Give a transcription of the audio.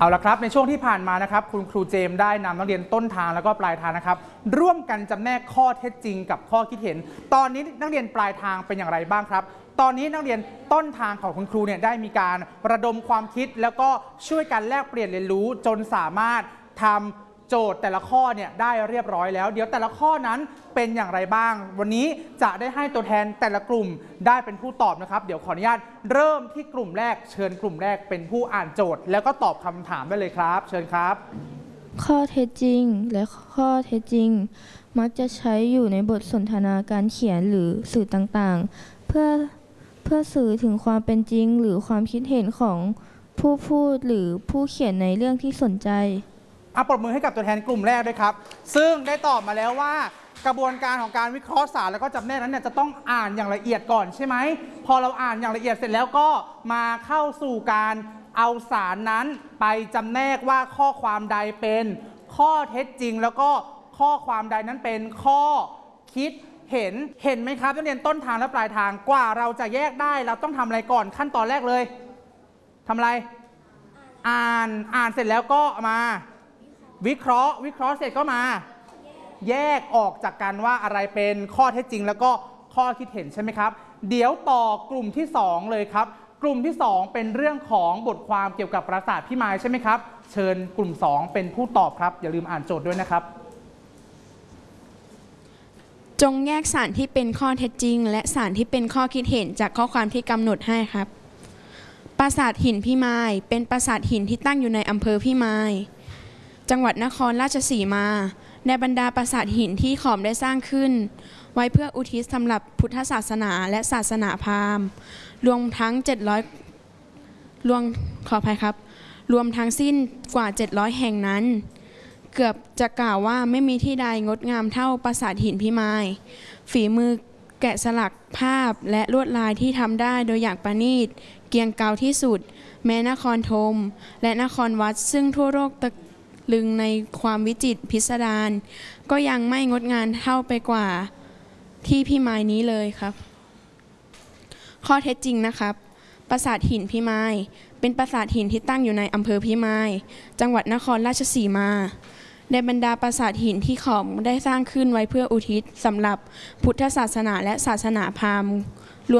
เอาละครับในช่วงที่ผ่านมานะครับคุณครูเจมส์ได้นำนักเรียนต้นทางแล้วก็ปลายทางนะครับร่วมกันจำแนกข้อเท็จจริงกับข้อคิดเห็นตอนนี้นักเรียนปลายทางเป็นอย่างไรบ้างครับตอนนี้นักเรียนต้นทางของคุณครูเนี่ยได้มีการระดมความคิดแล้วก็ช่วยกันแลกเปลี่ยนเรียนรู้จนสามารถทำโจทย์แต่ละข้อเนี่ยได้เรียบร้อยแล้วเดี๋ยวแต่ละข้อนั้นเป็นอย่างไรบ้างวันนี้จะได้ให้ตัวแทนแต่ละกลุ่มได้เป็นผู้ตอบนะครับเดี๋ยวขออนุญาตเริ่มที่กลุ่มแรกเชิญกลุ่มแรกเป็นผู้อ่านโจทย์แล้วก็ตอบคำถามได้เลยครับเชิญครับข้อเท็จจริงและข้อเท็จจริงมักจะใช้อยู่ในบทสนทนาการเขียนหรือสื่อต่างๆเพื่อสื่อถึงความเป็นจริงหรือความคิดเห็นของผู้พูดหรือผู้เขียนในเรื่องที่สนใจปรบมือให้กับตัวแทนกลุ่มแรกด้วยครับซึ่งได้ตอบมาแล้วว่ากระบวนการของการวิเคราะห์สารแล้วก็จำแนกนั้นเนี่ยจะต้องอ่านอย่างละเอียดก่อนใช่ไหมพอเราอ่านอย่างละเอียดเสร็จแล้วก็มาเข้าสู่การเอาสารนั้นไปจำแนกว่าข้อความใดเป็นข้อเท็จจริงแล้วก็ข้อความใดนั้นเป็นข้อคิดเห็นไหมครับนักเรียนต้นทางและปลายทางกว่าเราจะแยกได้เราต้องทำอะไรก่อนขั้นตอนแรกเลยทำอะไรอ่านเสร็จแล้วก็มาวิเคราะห์เสร็จก็มาแยกออกจากกันว่าอะไรเป็นข้อเท็จจริงแล้วก็ข้อคิดเห็นใช่ไหมครับเดี๋ยวต่อกลุ่มที่2เลยครับกลุ่มที่2เป็นเรื่องของบทความเกี่ยวกับปราสาทพิมายใช่ไหมครับเชิญกลุ่ม2เป็นผู้ตอบครับอย่าลืมอ่านโจทย์ด้วยนะครับจงแยกสารที่เป็นข้อเท็จจริงและสารที่เป็นข้อคิดเห็นจากข้อความที่กำหนดให้ครับปราสาทหินพิมายเป็นปราสาทหินที่ตั้งอยู่ในอำเภอพิมายจังหวัดนครราชสีมาในบรรดาปราสาทหินที่ขอมได้สร้างขึ้นไว้เพื่ออุทิศสำหรับพุทธศาสนาและศาสนาพราหมณ์รวมทั้งสิ้นกว่า700แห่งนั้นเกือบจะกล่าวว่าไม่มีที่ใดงดงามเท่าปราสาทหินพิมายฝีมือแกะสลักภาพและลวดลายที่ทำได้โดยอย่างประณีตเกรียงเกาที่สุดแม้นครธมและนครวัดซึ่งทั่วโลกตะลึงในความวิจิตรพิสดารก็ยังไม่งดงามเท่าไปกว่าที่พิมายนี้เลยครับข้อเท็จจริงนะครับปราสาทหินพิมายเป็นปราสาทหินที่ตั้งอยู่ในอำเภอพิมายจังหวัดนครราชสีมาในบรรดาปราสาทหินที่ขอมได้สร้างขึ้นไว้เพื่ออุทิศสำหรับพุทธศาสนาและศาสนาพราหมณ์